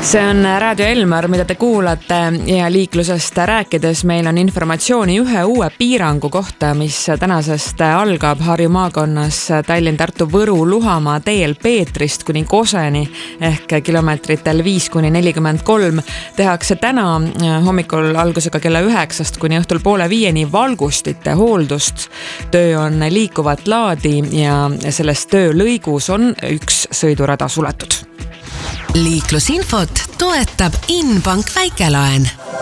See on Raadio Elmar, mida te kuulate ja liiklusest rääkides meil on informatsiooni ühe uue piirangu kohta, mis tänasest algab Harju maakonnas Tallinn-Tartu-Võru-Luhamaa teel Peetrist kuni Koseni ehk kilomeetritel 5-43. Tehakse täna hommikul algusega kella 9 kuni õhtul 4:30 valgustite hooldust. Töö on liikuvat laadi ja selles töölõigus on üks sõidurada suletud. Liiklusinfot toetab Inbank väikelaen.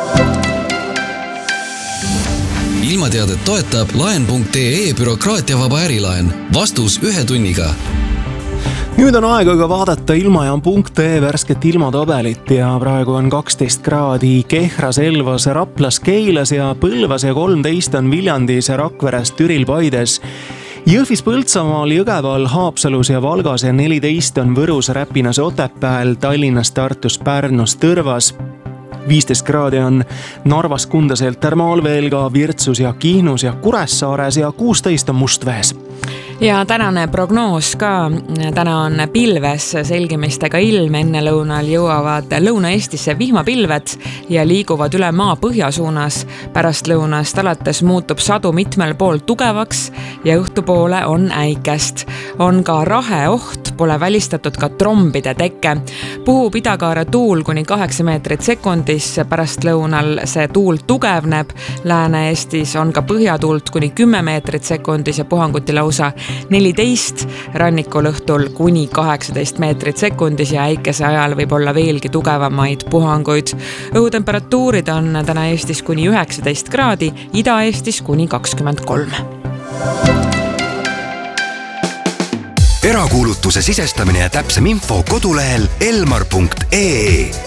Ilmateadet toetab laen.ee bürokraatiavaba ärilaen. Vastus 1 tunniga. Nüüd on aega ka vaadata ilmajaam.ee värsket ilmatabelit ja praegu on 12 kraadi Kehras, Elvas, Raplas, Keilas ja Põlvas ja 13 on Viljandis, Rakveres, Türil, Paides. Jõhvis, Põltsamaal, Jõgeval, Haapsalus ja Valgas ja 14 on Võrus, Räpinas, Otepääl, Tallinnas, Tartus, Pärnus, Tõrvas. 15 kraadi on Narvas, Kundaselt, Tärmaalveel, ka Virtsus ja Kihnus ja Kuressaares ja 16 on Mustvees. Ja tänane prognoos ka. Täna on pilves selgimistega ilm, enne lõunal jõuavad Lõuna-Eestisse vihmapilved ja liiguvad üle maa põhja suunas. Pärast lõunast alates muutub sadu mitmel pool tugevaks ja õhtupoole on äikest. On ka raheoht, pole välistatud ka trombide tekke. Puhub idakaare tuul kuni 8 meetrit sekundis, pärast lõunal see tuul tugevneb. Lääne-Eestis on ka põhjatuult kuni 10 meetrit sekundis ja puhanguti lausa 14, rannikul õhtul kuni 18 meetrit sekundis ja äikese ajal võib olla veelgi tugevamaid puhanguid. Õhutemperatuurid on täna Eestis kuni 19 kraadi, Ida-Eestis kuni 23. Erakuulutuse sisestamine ja täpsem info kodulehel elmar.ee.